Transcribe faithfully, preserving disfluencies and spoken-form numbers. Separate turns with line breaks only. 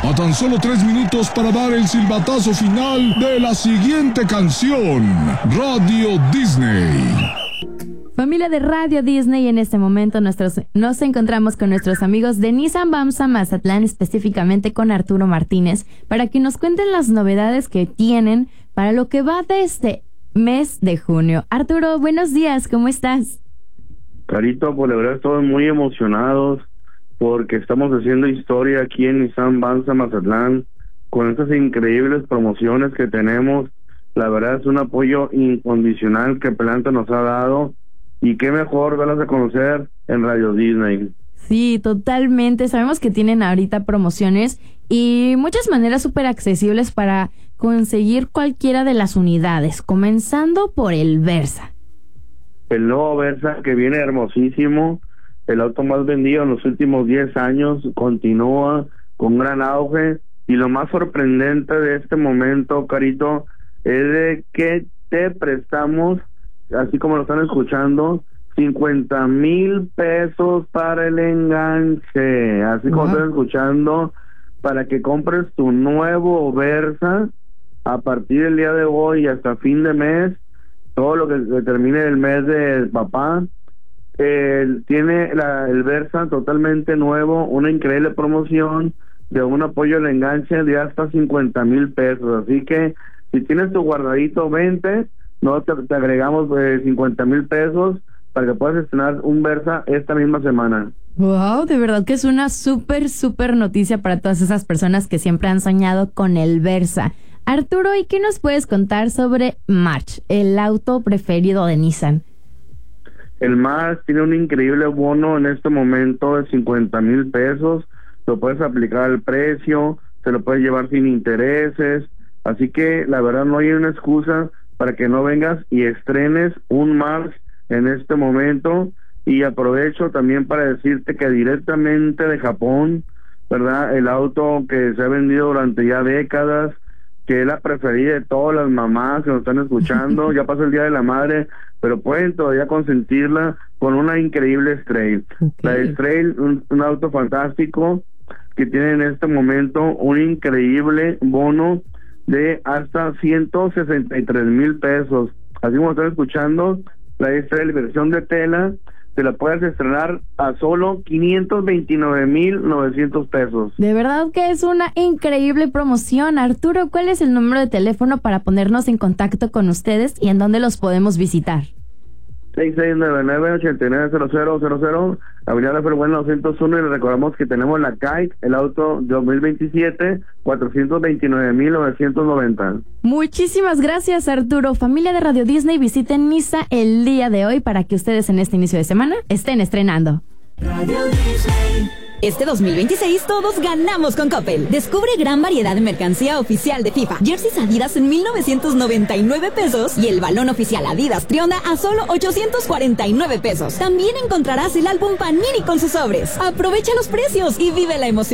A tan solo tres minutos para dar el silbatazo final de la siguiente canción. Radio Disney.
Familia de Radio Disney, en este momento nuestros, nos encontramos con nuestros amigos de Nissan Bamsa Mazatlán, específicamente con Arturo Martínez, para que nos cuenten las novedades que tienen para lo que va de este mes de junio. Arturo, buenos días, ¿cómo estás?
Carito, pues la verdad estamos muy emocionados porque estamos haciendo historia aquí en Nissan Bamsa Mazatlán con estas increíbles promociones que tenemos. La verdad es un apoyo incondicional que Planta nos ha dado. Y qué mejor darlas a conocer en Radio Disney.
Sí, totalmente. Sabemos que tienen ahorita promociones y muchas maneras súper accesibles para conseguir cualquiera de las unidades, comenzando por el Versa.
El nuevo Versa, que viene hermosísimo, el auto más vendido en los últimos diez años, continúa con gran auge. Y lo más sorprendente de este momento, Carito, es de que te prestamos, así como lo están escuchando, cincuenta mil pesos para el enganche, así como uh-huh. están escuchando, para que compres tu nuevo Versa a partir del día de hoy hasta fin de mes, todo lo que termine el mes de papá. Eh, tiene la, el Versa totalmente nuevo, una increíble promoción de un apoyo al enganche de hasta cincuenta mil pesos, así que si tienes tu guardadito, vente. No te, te agregamos eh, cincuenta mil pesos para que puedas estrenar un Versa esta misma semana.
Wow, de verdad que es una súper, súper noticia para todas esas personas que siempre han soñado con el Versa. Arturo, ¿y qué nos puedes contar sobre March, el auto preferido de Nissan?
El March tiene un increíble bono en este momento de cincuenta mil pesos. Lo puedes aplicar al precio, te lo puedes llevar sin intereses. Así que la verdad no hay una excusa para que no vengas y estrenes un March en este momento. Y aprovecho también para decirte que directamente de Japón, ¿verdad? El auto que se ha vendido durante ya décadas, que es la preferida de todas las mamás que nos están escuchando. Ya pasó el Día de la Madre, pero pueden todavía consentirla con una increíble X-Trail. Okay. La X-Trail, un, un auto fantástico que tiene en este momento un increíble bono de hasta ciento sesenta y tres mil pesos. Así como están escuchando, la X-Trail versión de tela, te la puedes estrenar a solo quinientos veintinueve mil novecientos pesos.
De verdad que es una increíble promoción. Arturo, ¿cuál es el número de teléfono para ponernos en contacto con ustedes y en dónde los podemos visitar?
seis seis nueve nueve, ocho nueve cero cero cero cero, Avenida La Ferbuena doscientos uno, y les recordamos que tenemos la Kite, el auto dos mil veintisiete, cuatrocientos veintinueve mil novecientos noventa.
Muchísimas gracias, Arturo. Familia de Radio Disney, visiten Nisa el día de hoy para que ustedes en este inicio de semana estén estrenando.
Radio Disney. Este dos mil veintiséis todos ganamos con Coppel. Descubre gran variedad de mercancía oficial de FIFA. Jerseys Adidas en mil novecientos noventa y nueve pesos y el balón oficial Adidas Trionda a solo ochocientos cuarenta y nueve pesos. También encontrarás el álbum Panini con sus sobres. Aprovecha los precios y vive la emoción.